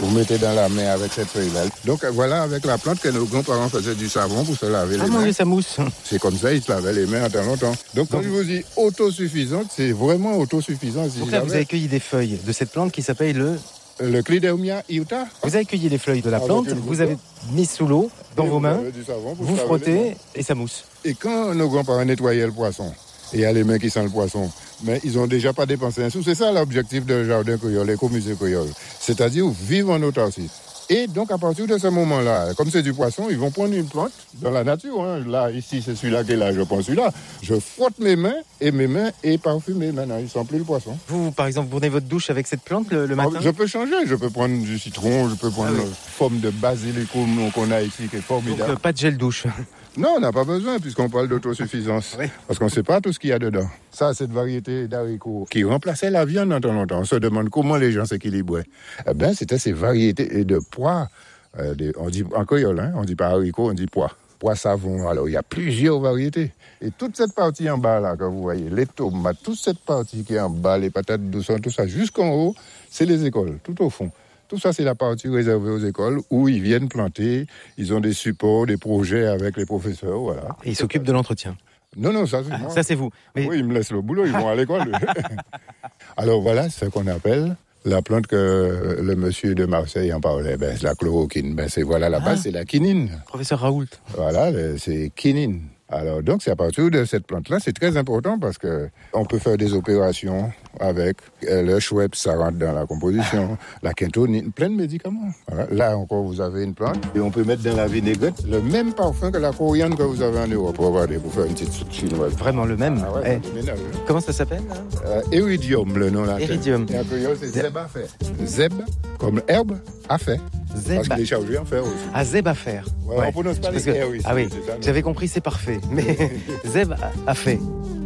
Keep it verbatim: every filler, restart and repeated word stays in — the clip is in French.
Vous mettez dans la main avec cette feuille-là. Donc voilà, avec la plante que nos grands-parents faisaient du savon pour se laver ah les mon mains. Dieu, ça mousse. C'est comme ça, ils se lavaient les mains en temps longtemps. Donc quand je vous dis autosuffisante, c'est vraiment autosuffisant. Si Donc là, vous avez cueilli des feuilles de cette plante qui s'appelle le... Le Clidéomia iuta. Vous avez cueilli les feuilles de la Avec plante, une vous goutte. avez mis sous l'eau, dans Et vos mains, avez du savon pour vous se laver les mains. frottez et ça mousse. Et quand nos grands-parents nettoyaient le poisson, et il y a les mains qui sentent le poisson, mais ils n'ont déjà pas dépensé un sou. C'est ça l'objectif d'un jardin créole, l'écomusée créole. C'est-à-dire vivre en autarcie. Et donc, à partir de ce moment-là, comme c'est du poisson, ils vont prendre une plante dans la nature. Hein. Là, ici, c'est celui-là qui est là, je prends celui-là. Je frotte mes mains et mes mains est parfumée. Maintenant, ils ne sentent plus le poisson. Vous, par exemple, vous prenez votre douche avec cette plante le, le matin? Je peux changer. Je peux prendre du citron, je peux prendre Ah oui. une forme de basilicum qu'on a ici, qui est Donc, formidable. euh, pas de gel douche. Non, on n'a pas besoin, puisqu'on parle d'autosuffisance. Oui. Parce qu'on ne sait pas tout ce qu'il y a dedans. Ça, cette variété d'haricots qui remplaçait la viande en temps longtemps. On se demande comment les gens s'équilibraient. Eh bien, c'était ces variétés de pois. Euh, des, on dit en créole, hein, on dit pas haricots, on dit pois. Pois savon. Alors, il y a plusieurs variétés. Et toute cette partie en bas, là, que vous voyez, les tomates, toute cette partie qui est en bas, les patates douces, tout ça, jusqu'en haut, c'est les écoles, tout au fond. Tout ça, c'est la partie réservée aux écoles où ils viennent planter. Ils ont des supports, des projets avec les professeurs, voilà. Et ils s'occupent de l'entretien. Non, non, ça c'est Ah, moi. ça, c'est vous. Mais... Oui, ils me laissent le boulot, ils vont à l'école. Alors voilà, c'est ce qu'on appelle la plante que le monsieur de Marseille en parlait. Ben, c'est la chloroquine. Ben, c'est, voilà, la base, Ah. c'est la quinine. Professeur Raoult. Voilà, le- c'est quinine. Alors, donc, c'est à partir de cette plante-là, c'est très important parce que on peut faire des opérations avec euh, le Schweppes, ça rentre dans la composition, la quintonine, plein de médicaments. Voilà. Là encore, vous avez une plante et on peut mettre dans la vinaigrette le même parfum que la coriandre que vous avez en Europe. Regardez, pour faire une petite soupe chinoise. Vraiment le même. Ah ouais, Eh, c'est ménage, hein. Comment ça s'appelle là Euh, Iridium, le nom latin. Iridium. Et en créole, c'est zeb à faire. Zeb, comme herbe, à faire. Zeb. Parce qu'il est chargé en fer aussi. Ah, zeb à faire. Ouais, on prononce pas Parce les que- R ici, Ah oui, c'est ça, non. j'avais compris, c'est parfait. Mais zeb a, a fait.